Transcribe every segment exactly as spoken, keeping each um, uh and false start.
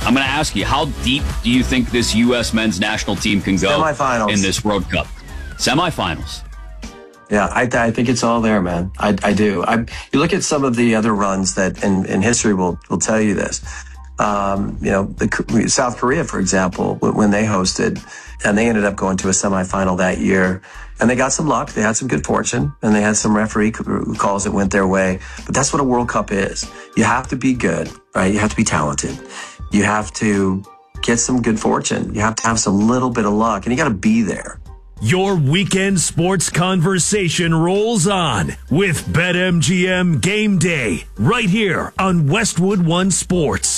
I'm going to ask you, how deep do you think this U S men's national team can go Semifinals. in this World Cup? Semifinals. Yeah, I, I think it's all there, man. I, I do. I, you look at some of the other runs that in, in history will will tell you this. Um, you know, the, South Korea, for example, when they hosted, and they ended up going to a semifinal that year, and they got some luck, they had some good fortune, and they had some referee calls that went their way. But that's what a World Cup is. You have to be good, right? You have to be talented. You have to get some good fortune. You have to have some little bit of luck, and you got to be there. Your weekend sports conversation rolls on with BetMGM Game Day right here on Westwood One Sports.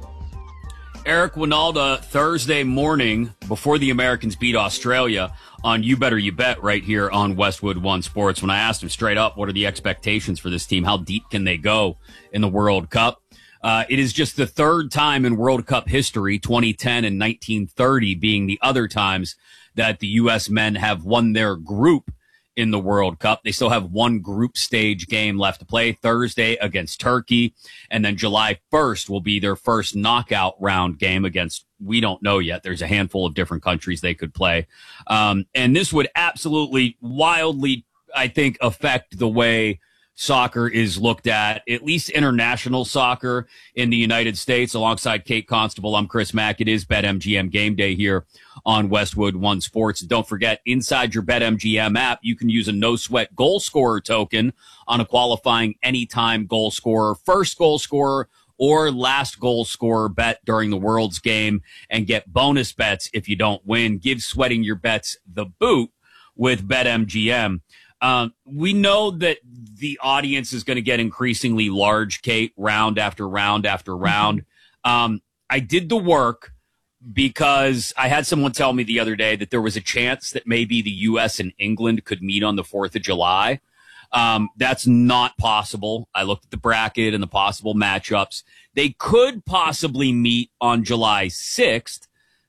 Eric Winalda, Thursday morning before the Americans beat Australia on You Better You Bet right here on Westwood One Sports. When I asked him straight up, what are the expectations for this team? How deep can they go in the World Cup? Uh, it is just the third time in World Cup history, twenty ten and nineteen thirty being the other times that the U S men have won their group in the World Cup. They still have one group stage game left to play Thursday against Turkey. And then July first will be their first knockout round game against, we don't know yet. There's a handful of different countries they could play. Um, and this would absolutely wildly, I think, affect the way soccer is looked at, at least international soccer in the United States. Alongside Kate Constable, I'm Chris Mack. It is BetMGM Game Day here on Westwood One Sports. And don't forget, inside your BetMGM app, you can use a no-sweat goal scorer token on a qualifying anytime goal scorer, first goal scorer, or last goal scorer bet during the World's game and get bonus bets if you don't win. Give sweating your bets the boot with BetMGM. Um, we know that the audience is going to get increasingly large, Kate, round after round after round. Mm-hmm. Um, I did the work because I had someone tell me the other day that there was a chance that maybe the U S and England could meet on the fourth of July. Um, that's not possible. I looked at the bracket and the possible matchups. They could possibly meet on July sixth.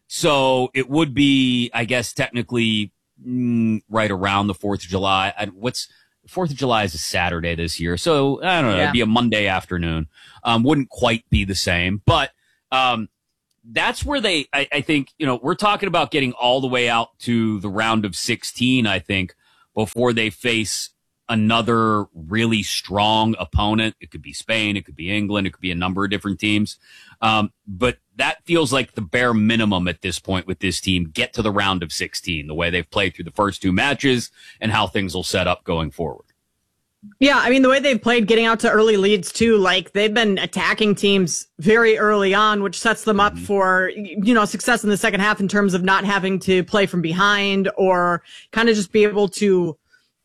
So it would be, I guess, technically Mm, right around the fourth of July. I, what's fourth of July is a Saturday this year. So I don't know. Yeah. It'd be a Monday afternoon. Um, wouldn't quite be the same, but, um, that's where they, I, I think, you know, we're talking about getting all the way out to the round of sixteen, I think, before they face another really strong opponent. It could be Spain. It could be England. It could be a number of different teams. Um, but that feels like the bare minimum at this point with this team. Get to the round of sixteen, the way they've played through the first two matches and how things will set up going forward. Yeah, I mean, the way they've played getting out to early leads, too, like they've been attacking teams very early on, which sets them up mm-hmm. for, you know, success in the second half in terms of not having to play from behind or kind of just be able to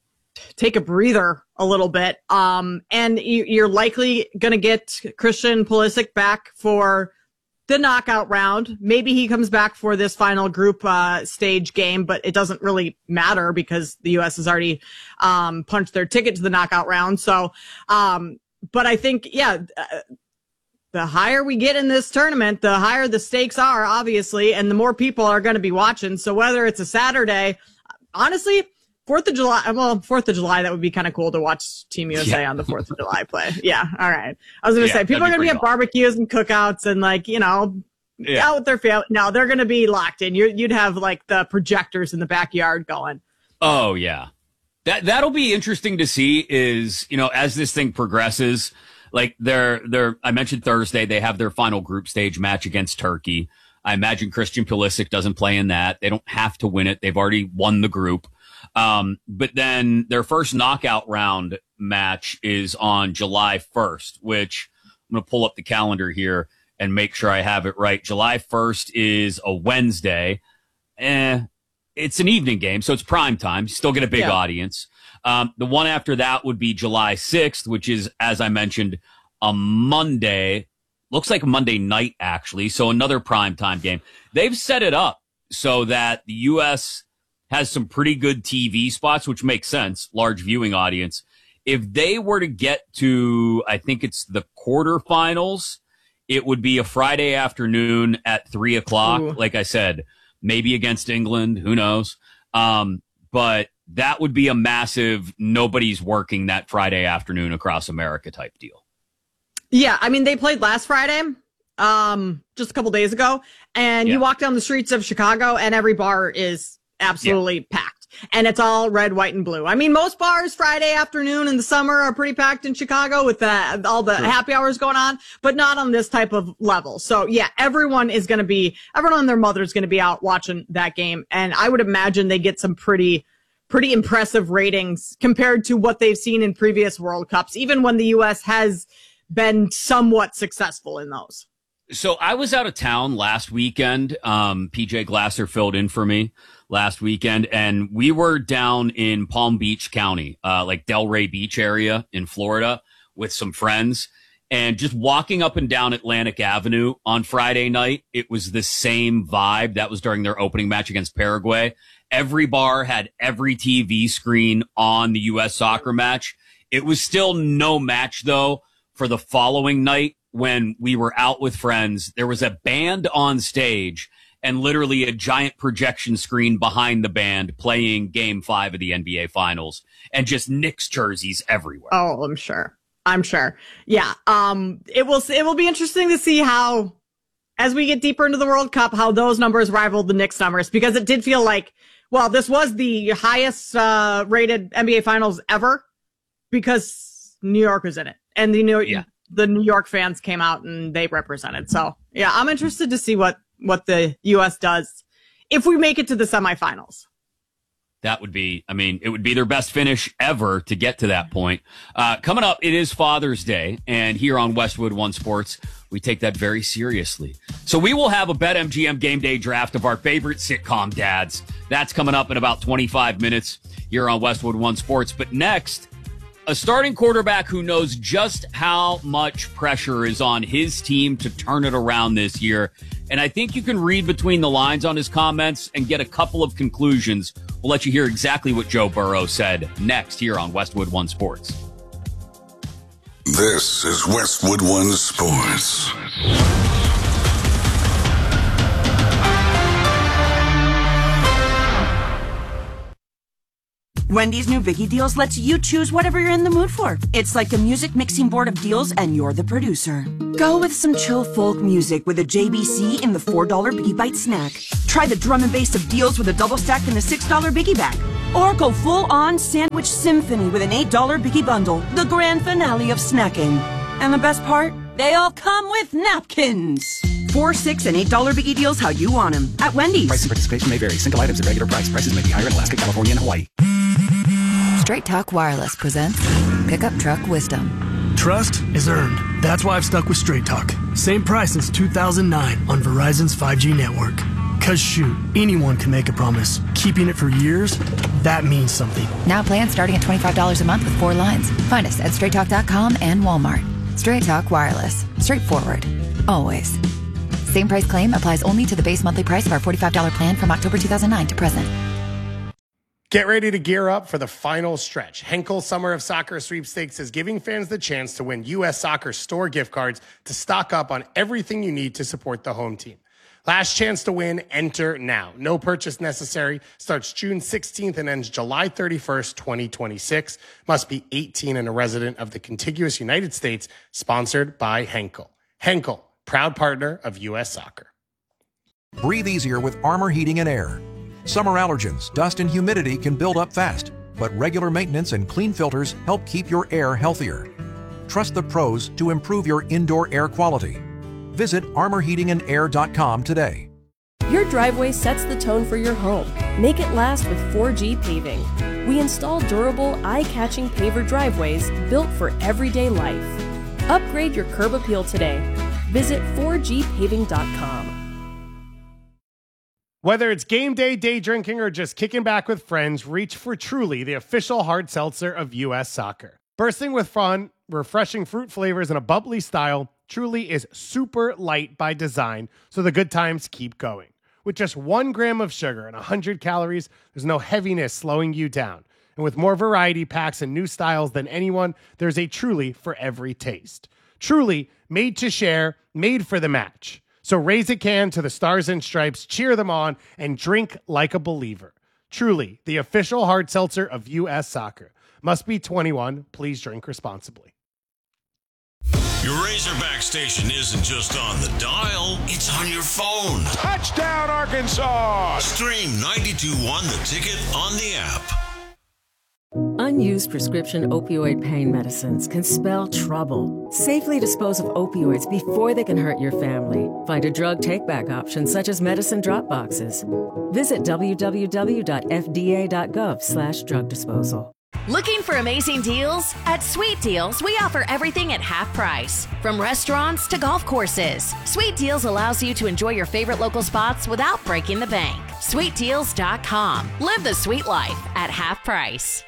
take a breather a little bit. Um, and you, you're likely going to get Christian Pulisic back for the knockout round. Maybe he comes back for this final group uh, stage game, but it doesn't really matter because the U S has already um, punched their ticket to the knockout round. So, um, but I think, yeah, uh, the higher we get in this tournament, the higher the stakes are, obviously, and the more people are going to be watching. So whether it's a Saturday, honestly, Fourth of July, well, Fourth of July, that would be kind of cool to watch Team U S A yeah. on the Fourth of July play. Yeah, all right. I was going to yeah, say people are going to be at barbecues and cookouts and like you know, yeah. out with their family. No, they're going to be locked in. You're, you'd have like the projectors in the backyard going. Oh yeah, that that'll be interesting to see. Is you know as this thing progresses, like they're they're. I mentioned Thursday they have their final group stage match against Turkey. I imagine Christian Pulisic doesn't play in that. They don't have to win it. They've already won the group. Um, but then their first knockout round match is on July first, which I'm going to pull up the calendar here and make sure I have it right. July first is a Wednesday. Eh, it's an evening game, so it's prime time. You still get a big yeah. audience. Um, the one after that would be July sixth, which is, as I mentioned, a Monday. Looks like a Monday night, actually. So another prime time game. They've set it up so that the U S has some pretty good T V spots, which makes sense. Large viewing audience. If they were to get to, I think it's the quarterfinals, it would be a Friday afternoon at three o'clock. Ooh. Like I said, maybe against England. Who knows? Um, but that would be a massive, nobody's working that Friday afternoon across America type deal. Yeah, I mean, they played last Friday, um, just a couple days ago, and yeah. you walk down the streets of Chicago, and every bar is absolutely yeah. packed. And it's all red, white, and blue. I mean, most bars Friday afternoon in the summer are pretty packed in Chicago with the, all the sure. happy hours going on, but not on this type of level. So yeah, everyone is going to be, everyone and their mother is going to be out watching that game. And I would imagine they get some pretty, pretty impressive ratings compared to what they've seen in previous World Cups, even when the U S has been somewhat successful in those. So I was out of town last weekend. Um, P J Glasser filled in for me last weekend, and we were down in Palm Beach County, uh, like Delray Beach area in Florida with some friends, and just walking up and down Atlantic Avenue on Friday night. It was the same vibe. That was during their opening match against Paraguay. Every bar had every T V screen on the U S soccer match. It was still no match though for the following night. When we were out with friends, there was a band on stage and literally a giant projection screen behind the band playing game five of the N B A finals and just Knicks jerseys everywhere. Oh, I'm sure. I'm sure. Yeah. Um, it will, it will be interesting to see how, as we get deeper into the World Cup, how those numbers rival the Knicks numbers, because it did feel like, well, this was the highest, uh, rated N B A finals ever because New York was in it and the New York, yeah. the New York fans came out and they represented. So yeah, I'm interested to see what, what the U S does if we make it to the semifinals. That would be, I mean, it would be their best finish ever to get to that point. Uh, coming up, it is Father's Day, and here on Westwood One Sports, we take that very seriously. So we will have a BetMGM game day draft of our favorite sitcom dads. That's coming up in about twenty-five minutes here on Westwood One Sports. But next, a starting quarterback who knows just how much pressure is on his team to turn it around this year. And I think you can read between the lines on his comments and get a couple of conclusions. We'll let you hear exactly what Joe Burrow said next here on Westwood One Sports. This is Westwood One Sports. Wendy's new Biggie Deals lets you choose whatever you're in the mood for. It's like a music mixing board of deals and you're the producer. Go with some chill folk music with a J B C in the four dollar Biggie Bite snack. Try the drum and bass of deals with a double stack in the six dollar Biggie bag. Or go full-on sandwich symphony with an eight dollar Biggie bundle, the grand finale of snacking. And the best part? They all come with napkins. Four, six, and eight dollar Biggie Deals how you want them at Wendy's. Price and participation may vary. Single items at regular price. Prices may be higher in Alaska, California, and Hawaii. Straight Talk Wireless presents Pickup Truck Wisdom. Trust is earned. That's why I've stuck with Straight Talk. Same price since two thousand nine on Verizon's five G network. Cause shoot, anyone can make a promise. Keeping it for years, that means something. Now plans starting at twenty-five dollars a month with four lines. Find us at straight talk dot com and Walmart. Straight Talk Wireless. Straightforward. Always. Same price claim applies only to the base monthly price of our forty-five dollars plan from October two thousand nine to present. Get ready to gear up for the final stretch. Henkel Summer of Soccer Sweepstakes is giving fans the chance to win U S Soccer store gift cards to stock up on everything you need to support the home team. Last chance to win, enter now. No purchase necessary. Starts June sixteenth and ends July thirty-first, twenty twenty-six. Must be eighteen and a resident of the contiguous United States. Sponsored by Henkel. Henkel, proud partner of U S Soccer. Breathe easier with Armor Heating and Air. Summer allergens, dust, and humidity can build up fast, but regular maintenance and clean filters help keep your air healthier. Trust the pros to improve your indoor air quality. Visit armor heating and air dot com today. Your driveway sets the tone for your home. Make it last with four G Paving. We install durable, eye-catching paver driveways built for everyday life. Upgrade your curb appeal today. Visit four G paving dot com. Whether it's game day, day drinking, or just kicking back with friends, reach for Truly, the official hard seltzer of U S Soccer. Bursting with fun, refreshing fruit flavors, and a bubbly style, Truly is super light by design, so the good times keep going. With just one gram of sugar and one hundred calories, there's no heaviness slowing you down. And with more variety packs and new styles than anyone, there's a Truly for every taste. Truly, made to share, made for the match. So raise a can to the Stars and Stripes, cheer them on, and drink like a believer. Truly, the official hard seltzer of U S Soccer. Must be twenty-one. Please drink responsibly. Your Razorback station isn't just on the dial, it's on your phone. Touchdown, Arkansas! Stream ninety-two one The Ticket on the app. Unused prescription opioid pain medicines can spell trouble. Safely dispose of opioids before they can hurt your family. Find a drug take-back option such as medicine drop boxes. Visit w w w dot f d a dot gov slash drug disposal. Looking for amazing deals? At Sweet Deals, we offer everything at half price. From restaurants to golf courses, Sweet Deals allows you to enjoy your favorite local spots without breaking the bank. sweet deals dot com. Live the sweet life at half price.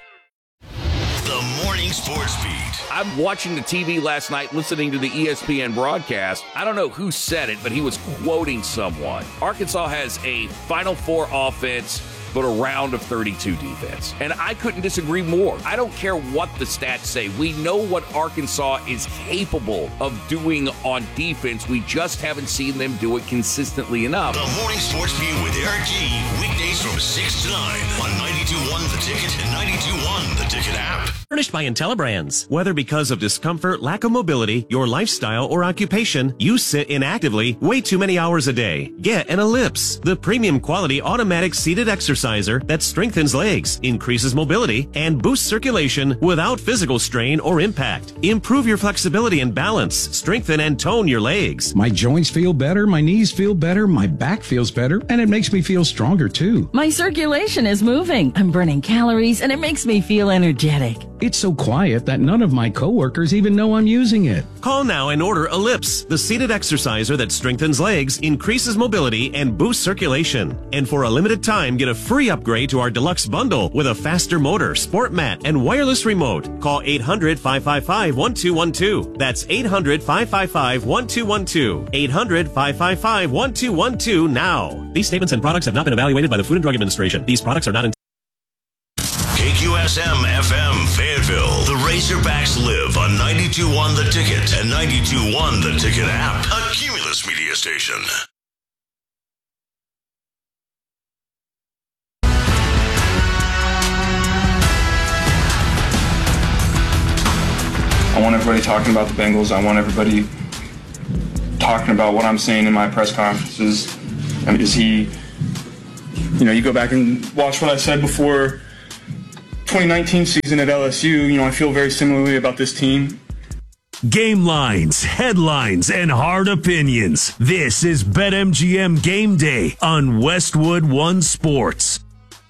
The Morning Sports Beat. I'm watching the T V last night, listening to the E S P N broadcast. I don't know who said it, but he was quoting someone. Arkansas has a Final Four offense, but a round of thirty-two defense. And I couldn't disagree more. I don't care what the stats say. We know what Arkansas is capable of doing on defense. We just haven't seen them do it consistently enough. The Morning Sports Beat with Eric G. Weekdays from six to nine on ninety-two point one The Ticket and ninety-two point one The Ticket app. Furnished by IntelliBrands. Whether because of discomfort, lack of mobility, your lifestyle, or occupation, you sit inactively way too many hours a day. Get an Ellipse, the premium quality automatic seated exerciser that strengthens legs, increases mobility, and boosts circulation without physical strain or impact. Improve your flexibility and balance. Strengthen and tone your legs. My joints feel better, my knees feel better, my back feels better, and it makes me feel stronger too. My circulation is moving. I'm burning calories, and it makes me feel energetic. It's so quiet that none of my coworkers even know I'm using it. Call now and order Ellipse, the seated exerciser that strengthens legs, increases mobility, and boosts circulation. And for a limited time, get a free upgrade to our deluxe bundle with a faster motor, sport mat, and wireless remote. Call eight hundred, five five five, one two one two. That's eight hundred, five five five, one two one two. eight hundred, five five five, one two one two now. These statements and products have not been evaluated by the Food and Drug Administration. These products are not in K Q S M F M Fayetteville. The Razorbacks live on ninety-two point one The Ticket and ninety-two point one The Ticket app. A Cumulus media station. I want everybody talking about the Bengals. I want everybody talking about what I'm saying in my press conferences. I mean, is he, you know, you go back and watch what I said before twenty nineteen season at L S U, you know, I feel very similarly about this team. Game lines, headlines, and hard opinions. This is BetMGM Game Day on Westwood One Sports.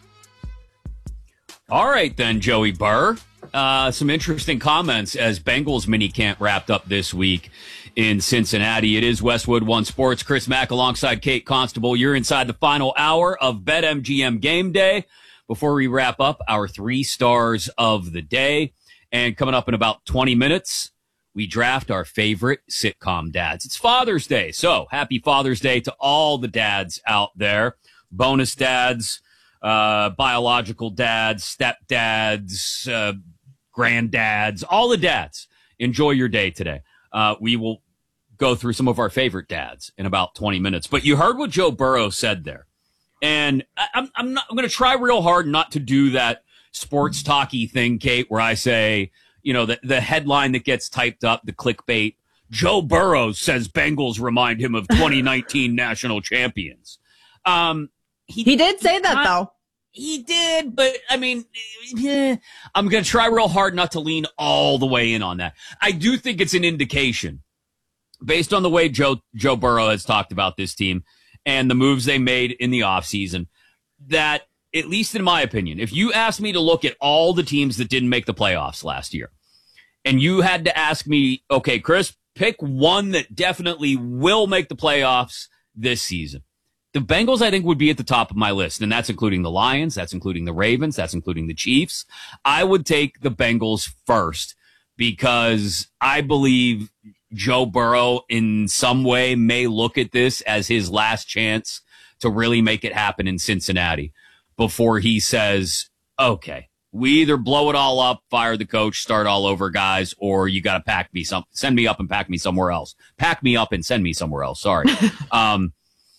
All right, then, Joey Burr. Uh, some interesting comments as Bengals minicamp wrapped up this week in Cincinnati. It is Westwood One Sports. Chris Mack alongside Kate Constable. You're inside the final hour of BetMGM Game Day. Before we wrap up our three stars of the day, and coming up in about twenty minutes, we draft our favorite sitcom dads. It's Father's Day, so happy Father's Day to all the dads out there. Bonus dads, uh, biological dads, stepdads, uh, granddads, all the dads. Enjoy your day today. Uh, we will go through some of our favorite dads in about twenty minutes. But you heard what Joe Burrow said there. And I, I'm, I'm not, I'm going to try real hard not to do that sports talky thing, Kate, where I say, you know, the, the headline that gets typed up, the clickbait, Joe Burrow says Bengals remind him of twenty nineteen national champions. Um, he, he did say that, not, though. He did, but I mean, eh, I'm going to try real hard not to lean all the way in on that. I do think it's an indication, based on the way Joe, Joe Burrow has talked about this team and the moves they made in the offseason, that, at least in my opinion, if you asked me to look at all the teams that didn't make the playoffs last year, and you had to ask me, okay, Chris, pick one that definitely will make the playoffs this season, the Bengals, I think, would be at the top of my list, and that's including the Lions, that's including the Ravens, that's including the Chiefs. I would take the Bengals first because I believe Joe Burrow in some way may look at this as his last chance to really make it happen in Cincinnati before he says, okay, we either blow it all up, fire the coach, start all over, guys, or you got to pack me some, send me up and pack me somewhere else. Pack me up and send me somewhere else. Sorry. um,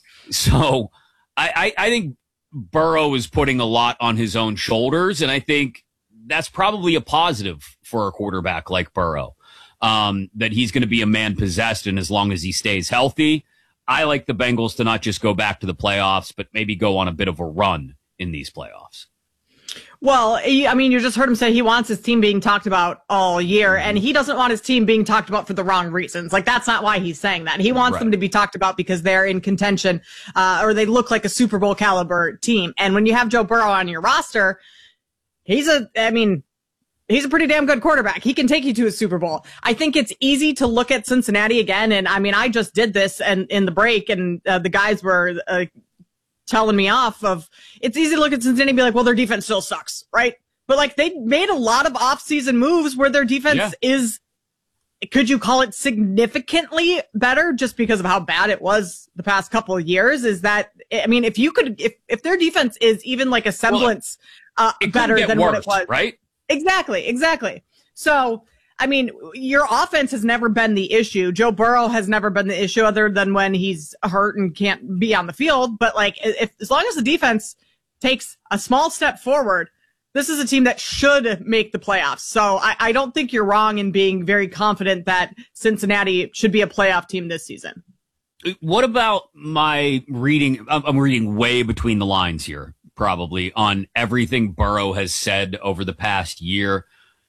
so I, I, I think Burrow is putting a lot on his own shoulders, and I think that's probably a positive for a quarterback like Burrow. um, that he's going to be a man possessed, and as long as he stays healthy, I like the Bengals to not just go back to the playoffs, but maybe go on a bit of a run in these playoffs. Well, I mean, you just heard him say he wants his team being talked about all year, and he doesn't want his team being talked about for the wrong reasons. Like, that's not why he's saying that. He wants right. them to be talked about because they're in contention, uh, or they look like a Super Bowl caliber team. And when you have Joe Burrow on your roster, he's a, I mean, he's a pretty damn good quarterback. He can take you to a Super Bowl. I think it's easy to look at Cincinnati again. And I mean, I just did this and in the break, and uh, the guys were uh, telling me off of, it's easy to look at Cincinnati and be like, well, their defense still sucks, right? But like, they made a lot of offseason moves where their defense yeah. is, could you call it significantly better just because of how bad it was the past couple of years? Is that, I mean, if you could, if, if their defense is even like a semblance well, uh, better than worse, what it was, right? Exactly, exactly. So, I mean, your offense has never been the issue. Joe Burrow has never been the issue other than when he's hurt and can't be on the field. But like, if as long as the defense takes a small step forward, this is a team that should make the playoffs. So I, I don't think you're wrong in being very confident that Cincinnati should be a playoff team this season. What about my reading? I'm reading way between the lines here, probably, on everything Burrow has said over the past year.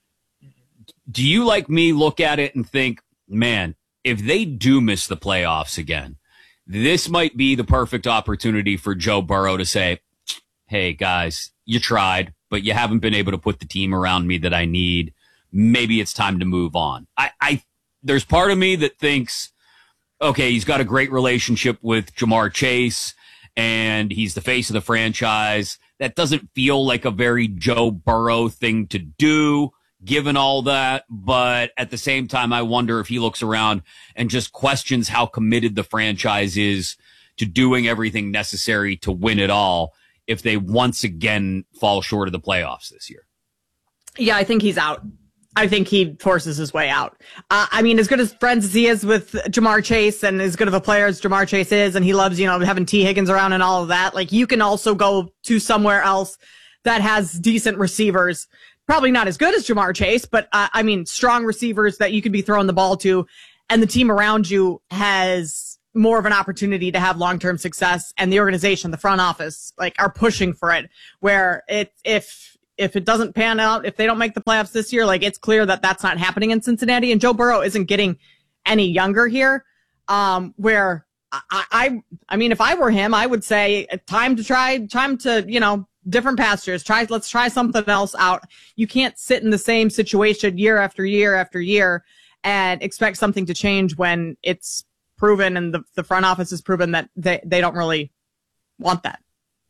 Do you, like me, look at it and think, man, if they do miss the playoffs again, this might be the perfect opportunity for Joe Burrow to say, hey, guys, you tried, but you haven't been able to put the team around me that I need. Maybe it's time to move on. I, I there's part of me that thinks, okay, he's got a great relationship with Jamar Chase, and he's the face of the franchise. That doesn't feel like a very Joe Burrow thing to do, given all that. But at the same time, I wonder if he looks around and just questions how committed the franchise is to doing everything necessary to win it all if they once again fall short of the playoffs this year. Yeah, I think he's out. I think he forces his way out. Uh, I mean, as good as friends as he is with Jamar Chase and as good of a player as Jamar Chase is, and he loves, you know, having T. Higgins around and all of that, like, you can also go to somewhere else that has decent receivers. Probably not as good as Jamar Chase, but uh, I mean, strong receivers that you could be throwing the ball to, and the team around you has more of an opportunity to have long-term success, and the organization, the front office, like, are pushing for it, where it, if, if it doesn't pan out, if they don't make the playoffs this year, like, it's clear that that's not happening in Cincinnati, and Joe Burrow isn't getting any younger here, um, where I, I, I mean, if I were him, I would say time to try, time to, you know, different pastures, try, let's try something else out. You can't sit in the same situation year after year after year and expect something to change when it's proven and the, the front office has proven that they, they don't really want that.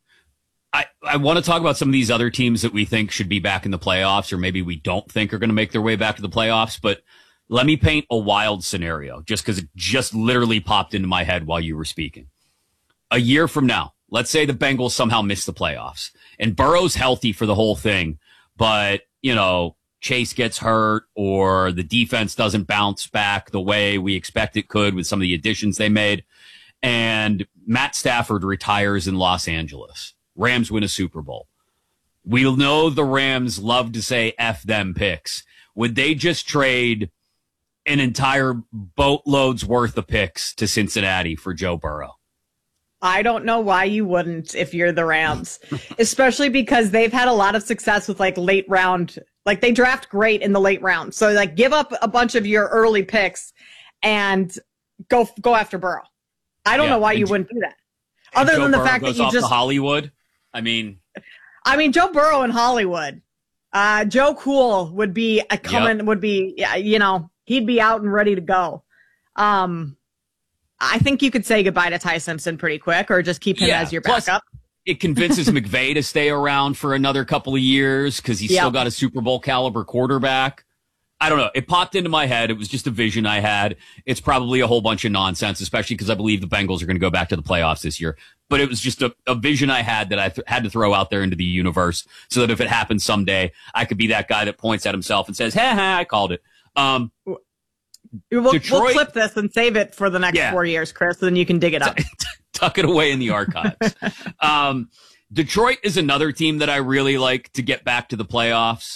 I, I want to talk about some of these other teams that we think should be back in the playoffs, or maybe we don't think are going to make their way back to the playoffs. But let me paint a wild scenario just because it just literally popped into my head while you were speaking. A year from now, let's say the Bengals somehow miss the playoffs and Burrow's healthy for the whole thing, but, you know, Chase gets hurt or the defense doesn't bounce back the way we expect it could with some of the additions they made, and Matt Stafford retires in Los Angeles. Rams win a Super Bowl. We know the Rams love to say F them picks. Would they just trade an entire boatload's worth of picks to Cincinnati for Joe Burrow? I don't know why you wouldn't if you're the Rams, especially because they've had a lot of success with like late round, like they draft great in the late round. So like give up a bunch of your early picks and go, go after Burrow. I don't yeah, know why you wouldn't do that. Other than the Burrow fact that you off just to Hollywood. I mean, I mean, Joe Burrow in Hollywood, uh, Joe Cool would be a coming, yep. would be, yeah, you know, he'd be out and ready to go. Um, I think you could say goodbye to Ty Simpson pretty quick, or just keep him yeah, as your plus, backup. It convinces McVay to stay around for another couple of years because he's yep. still got a Super Bowl caliber quarterback. I don't know. It popped into my head. It was just a vision I had. It's probably a whole bunch of nonsense, especially because I believe the Bengals are going to go back to the playoffs this year. But it was just a, a vision I had that I th- had to throw out there into the universe so that if it happens someday, I could be that guy that points at himself and says, ha ha, I called it. Um, we'll, Detroit, we'll clip this and save it for the next yeah. four years, Chris, and then you can dig it up. Tuck it away in the archives. um, Detroit is another team that I really like to get back to the playoffs.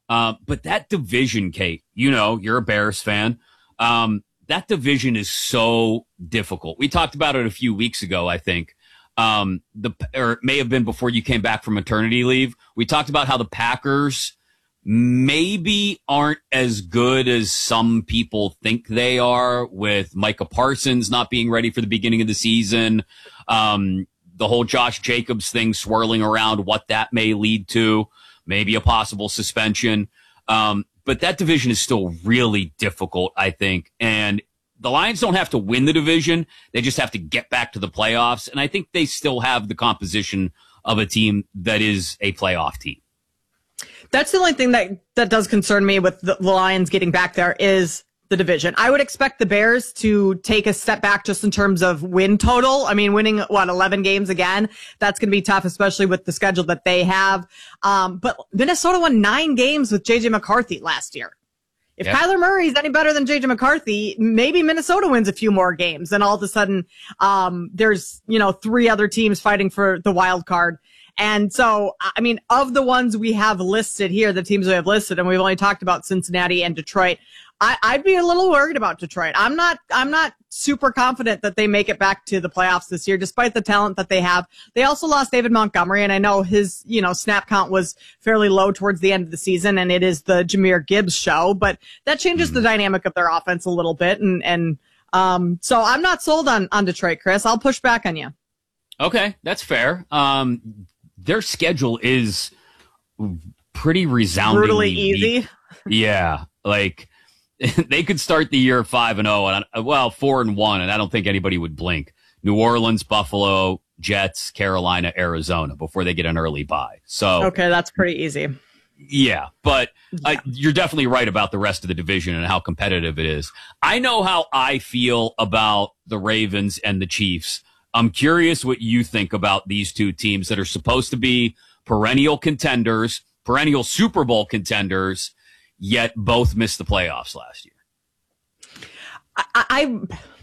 Uh, but that division, Kate, you know, you're a Bears fan. Um, that division is so difficult. We talked about it a few weeks ago, I think. Um, the, or it may have been before you came back from maternity leave. We talked about how the Packers maybe aren't as good as some people think they are, with Micah Parsons not being ready for the beginning of the season. Um, the whole Josh Jacobs thing swirling around, what that may lead to, maybe a possible suspension. Um, but that division is still really difficult, I think. And the Lions don't have to win the division. They just have to get back to the playoffs. And I think they still have the composition of a team that is a playoff team. That's the only thing that, that does concern me with the, the Lions getting back there is the division. I would expect the Bears to take a step back just in terms of win total. I mean, winning, what, eleven games again? That's going to be tough, especially with the schedule that they have. Um, but Minnesota won nine games with J J McCarthy last year. If yep. Kyler Murray is any better than J J McCarthy, maybe Minnesota wins a few more games. And all of a sudden, um, there's, you know, three other teams fighting for the wild card. And so, I mean, of the ones we have listed here, the teams we have listed, and we've only talked about Cincinnati and Detroit, I, I'd be a little worried about Detroit. I'm not, I'm not super confident that they make it back to the playoffs this year, despite the talent that they have. They also lost David Montgomery, and I know his, you know, snap count was fairly low towards the end of the season, and it is the Jahmyr Gibbs show, but that changes mm-hmm. the dynamic of their offense a little bit. And, and, um, so I'm not sold on, on Detroit, Chris. I'll push back on you. Okay. That's fair. Um, their schedule is pretty resoundingly brutally easy. Weak. Yeah. Like, they could start the year five and oh, and well, four and one, and I don't think anybody would blink. New Orleans, Buffalo, Jets, Carolina, Arizona before they get an early bye. So okay, that's pretty easy. Yeah, but yeah. Uh, you're definitely right about the rest of the division and how competitive it is. I know how I feel about the Ravens and the Chiefs. I'm curious what you think about these two teams that are supposed to be perennial contenders, perennial Super Bowl contenders, yet both missed the playoffs last year. I, I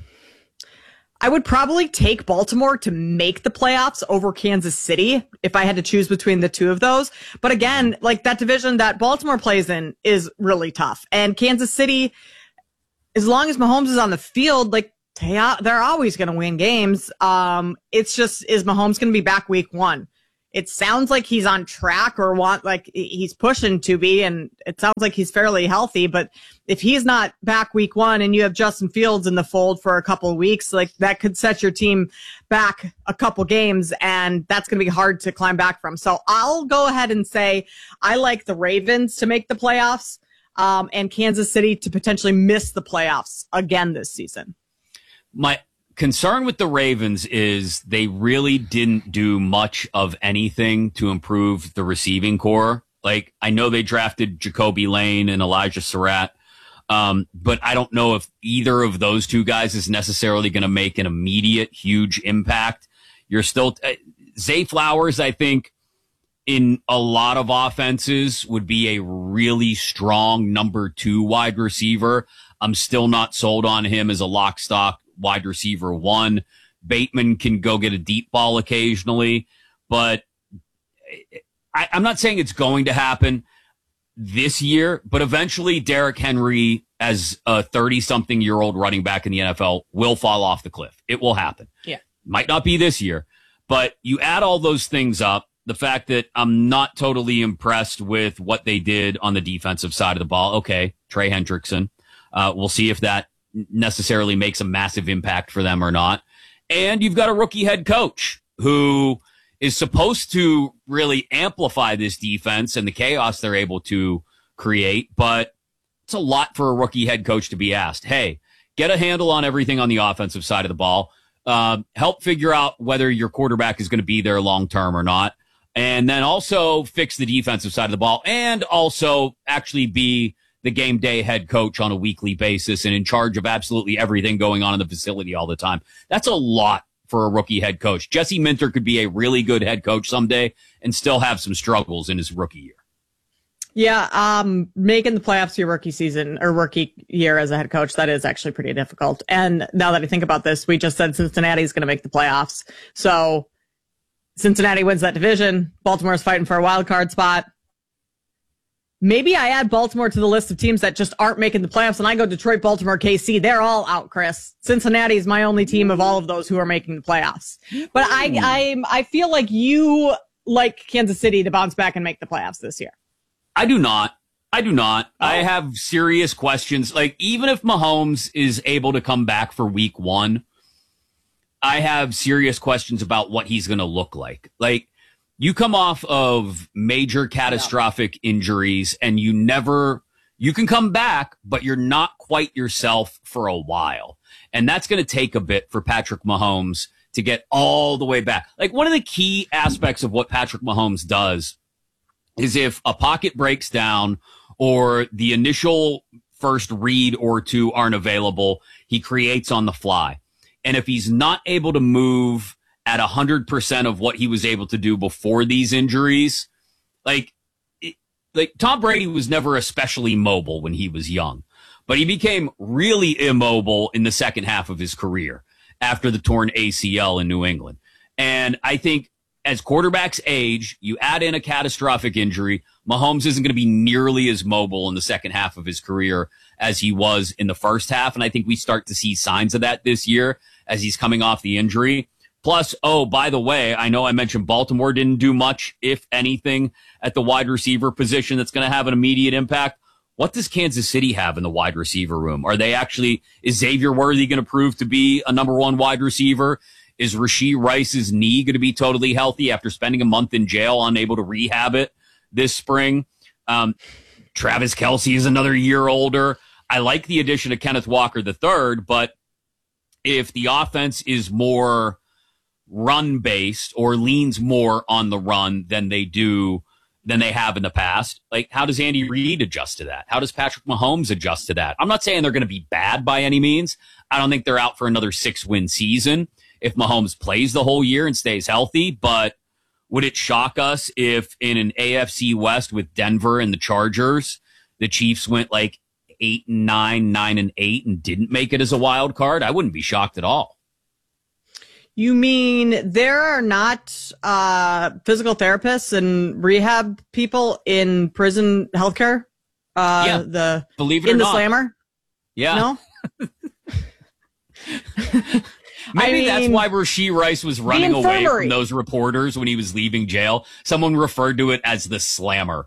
I would probably take Baltimore to make the playoffs over Kansas City if I had to choose between the two of those. But again, like that division that Baltimore plays in is really tough. And Kansas City, as long as Mahomes is on the field, like they are, they're always going to win games. Um, it's just, is Mahomes going to be back week one? It sounds like he's on track or want like he's pushing to be, and it sounds like he's fairly healthy. But if he's not back week one and you have Justin Fields in the fold for a couple of weeks, like that could set your team back a couple games, and that's going to be hard to climb back from. So I'll go ahead and say I like the Ravens to make the playoffs, um, and Kansas City to potentially miss the playoffs again this season. My concern with the Ravens is they really didn't do much of anything to improve the receiving core. Like, I know they drafted Jacoby Lane and Elijah Surratt, um, but I don't know if either of those two guys is necessarily going to make an immediate huge impact. You're still uh, Zay Flowers, I think, in a lot of offenses would be a really strong number two wide receiver. I'm still not sold on him as a lock stock wide receiver one. Bateman can go get a deep ball occasionally, but I, I'm not saying it's going to happen this year, but eventually Derrick Henry as a thirty-something year old running back in the N F L will fall off the cliff. It will happen. Yeah. Might not be this year, but you add all those things up, the fact that I'm not totally impressed with what they did on the defensive side of the ball. Okay, Trey Hendrickson. Uh, we'll see if that necessarily makes a massive impact for them or not. And you've got a rookie head coach who is supposed to really amplify this defense and the chaos they're able to create. But it's a lot for a rookie head coach to be asked. Hey, get a handle on everything on the offensive side of the ball. Uh, help figure out whether your quarterback is going to be there long term or not. And then also fix the defensive side of the ball and also actually be the game day head coach on a weekly basis and in charge of absolutely everything going on in the facility all the time. That's a lot for a rookie head coach. Jesse Minter could be a really good head coach someday and still have some struggles in his rookie year. Yeah, um, making the playoffs your rookie season or rookie year as a head coach, that is actually pretty difficult. And now that I think about this, we just said Cincinnati is going to make the playoffs. So Cincinnati wins that division. Baltimore's fighting for a wild card spot. maybe I add Baltimore to the list of teams that just aren't making the playoffs, and I go Detroit, Baltimore, K C. They're all out, Chris. Cincinnati is my only team of all of those who are making the playoffs. But I, I, I feel like you like Kansas City to bounce back and make the playoffs this year. I do not. I do not. Oh. I have serious questions. Like, even if Mahomes is able to come back for week one, I have serious questions about what he's going to look like. Like, you come off of major catastrophic yeah. injuries and you never, you can come back, but you're not quite yourself for a while. And that's going to take a bit for Patrick Mahomes to get all the way back. Like, one of the key aspects of what Patrick Mahomes does is if a pocket breaks down or the initial first read or two aren't available, he creates on the fly. And if he's not able to move at one hundred percent of what he was able to do before these injuries, like, it, like Tom Brady was never especially mobile when he was young, but he became really immobile in the second half of his career after the torn A C L in New England. And I think as quarterbacks age, you add in a catastrophic injury, Mahomes isn't going to be nearly as mobile in the second half of his career as he was in the first half. And I think we start to see signs of that this year as he's coming off the injury. Plus, oh, by the way, I know I mentioned Baltimore didn't do much, if anything, at the wide receiver position that's going to have an immediate impact. What does Kansas City have in the wide receiver room? Are they actually, is Xavier Worthy going to prove to be a number one wide receiver? Is Rashee Rice's knee going to be totally healthy after spending a month in jail, unable to rehab it this spring? Um, Travis Kelce is another year older. I like the addition of Kenneth Walker the third, but if the offense is more run-based or leans more on the run than they do, than they have in the past, like, how does Andy Reid adjust to that? How does Patrick Mahomes adjust to that? I'm not saying they're going to be bad by any means. I don't think they're out for another six-win season if Mahomes plays the whole year and stays healthy, but would it shock us if in an A F C West with Denver and the Chargers, the Chiefs went like eight and nine, nine and eight and didn't make it as a wild card? I wouldn't be shocked at all. You mean there are not uh, physical therapists and rehab people in prison healthcare? Uh, yeah. The Believe it in or the not. Slammer? Yeah. No? Maybe I mean, that's why Rashee Rice was running away from those reporters when he was leaving jail. Someone referred to it as the Slammer.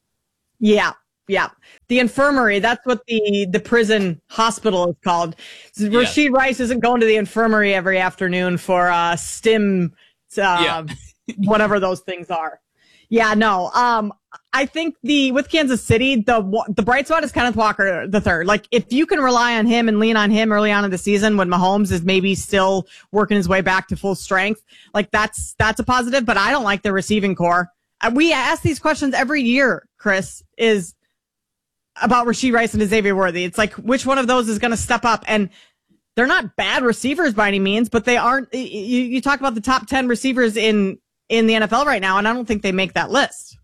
Yeah, yeah. The infirmary, that's what the, the prison hospital is called. Yeah. Rashee Rice isn't going to the infirmary every afternoon for uh, stim, uh, yeah. whatever those things are. Yeah, no. Um, I think the with Kansas City, the the bright spot is Kenneth Walker the third. Like, if you can rely on him and lean on him early on in the season when Mahomes is maybe still working his way back to full strength, like that's that's a positive. But I don't like the receiving core. We ask these questions every year, Chris, is about Rashee Rice and Xavier Worthy. It's like, which one of those is going to step up? And they're not bad receivers by any means, but they aren't. You, you talk about the top ten receivers in. in the N F L right now, and I don't think they make that list.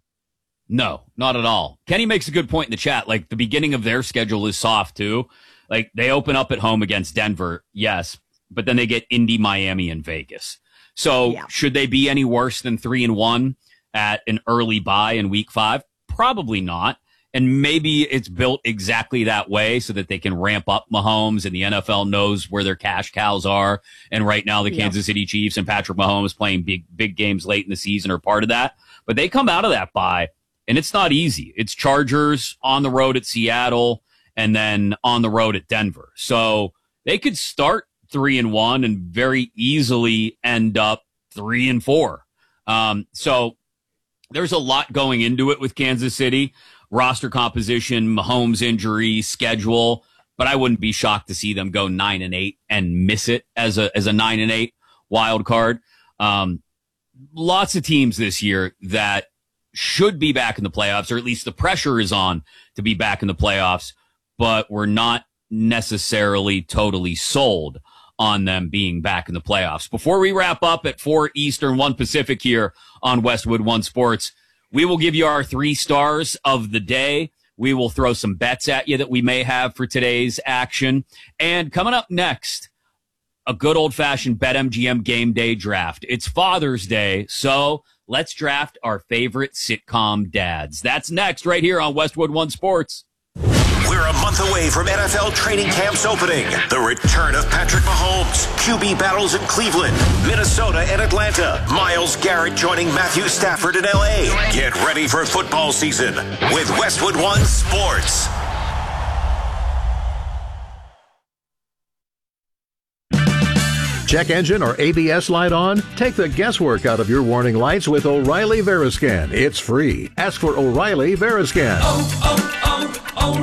No, not at all. Kenny makes a good point in the chat. Like, the beginning of their schedule is soft too. Like, they open up at home against Denver, yes, but then they get Indy, Miami, and Vegas. So yeah. Should they be any worse than three and one at an early bye in week five? Probably not. And maybe it's built exactly that way so that they can ramp up Mahomes, and the N F L knows where their cash cows are. And right now the yeah. Kansas City Chiefs and Patrick Mahomes playing big, big games late in the season are part of that. But they come out of that bye, and it's not easy. It's Chargers on the road at Seattle and then on the road at Denver. So they could start three and one and very easily end up three and four. Um, so there's a lot going into it with Kansas City. Roster composition, Mahomes injury, schedule, but I wouldn't be shocked to see them go nine and eight and miss it as a as a nine and eight wild card. Um, lots of teams this year that should be back in the playoffs, or at least the pressure is on to be back in the playoffs, but we're not necessarily totally sold on them being back in the playoffs. Before we wrap up at four Eastern, one Pacific here on Westwood One Sports, we will give you our three stars of the day. We will throw some bets at you that we may have for today's action. And coming up next, a good old-fashioned BetMGM game day draft. It's Father's Day, so Let's draft our favorite sitcom dads. That's next right here on Westwood One Sports. We're a month away from N F L training camps opening. The return of Patrick Mahomes, Q B battles in Cleveland, Minnesota, and Atlanta. Myles Garrett joining Matthew Stafford in L A. Get ready for football season with Westwood One Sports. Check engine or A B S light on? Take the guesswork out of your warning lights with O'Reilly Veriscan. It's free. Ask for O'Reilly Veriscan. Oh,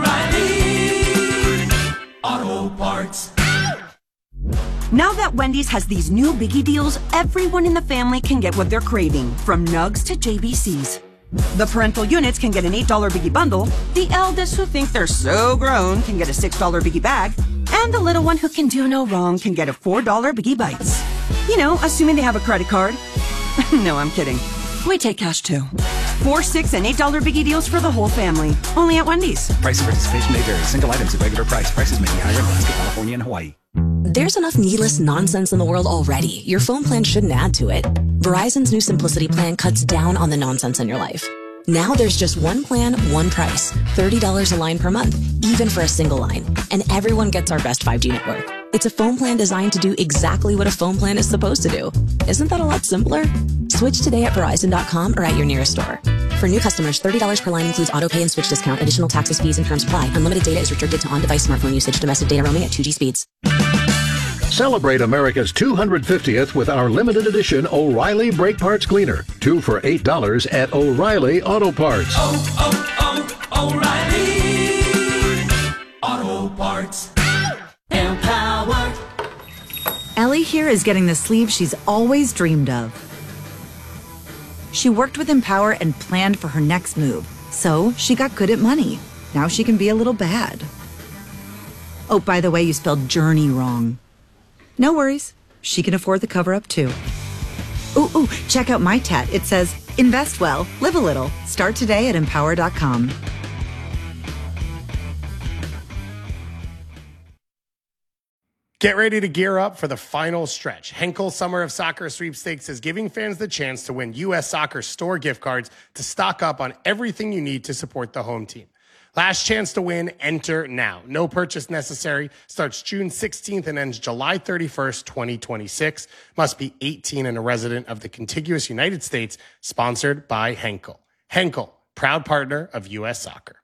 oh, oh, O'Reilly Auto Parts. Now that Wendy's has these new biggie deals, everyone in the family can get what they're craving, from nugs to J B Cs. The parental units can get an eight dollar biggie bundle, the eldest who think they're so grown can get a six dollar biggie bag, and the little one who can do no wrong can get a four dollar Biggie Bites. You know, assuming they have a credit card. No, I'm kidding. We take cash too. Four, six, and eight dollar Biggie deals for the whole family. Only at Wendy's. Price and participation may vary. Single items at regular price. Prices may be higher in Alaska, California, and Hawaii. There's enough needless nonsense in the world already. Your phone plan shouldn't add to it. Verizon's new Simplicity plan cuts down on the nonsense in your life. Now there's just one plan, one price. thirty dollars a line per month, even for a single line. And everyone gets our best five G network. It's a phone plan designed to do exactly what a phone plan is supposed to do. Isn't that a lot simpler? Switch today at Verizon dot com or at your nearest store. For new customers, thirty dollars per line includes auto pay and switch discount. Additional taxes, fees, and terms apply. Unlimited data is restricted to on-device smartphone usage. Domestic data roaming at two G speeds. Celebrate America's two hundred fiftieth with our limited edition O'Reilly Brake Parts Cleaner. Two for eight dollars at O'Reilly Auto Parts. Oh, oh, oh, O'Reilly Auto Parts. Empowered. Ellie here is getting the sleeve she's always dreamed of. She worked with Empower and planned for her next move, so she got good at money. Now she can be a little bad. Oh, by the way, you spelled journey wrong. No worries. She can afford the cover-up, too. Ooh, ooh, check out my tat. It says, invest well, live a little. Start today at empower dot com. Get ready to gear up for the final stretch. Henkel Summer of Soccer Sweepstakes is giving fans the chance to win U S Soccer store gift cards to stock up on everything you need to support the home team. Last chance to win, enter now. No purchase necessary. Starts June sixteenth and ends July thirty-first, twenty twenty-six. Must be eighteen and a resident of the contiguous United States. Sponsored by Henkel. Henkel, proud partner of U S Soccer.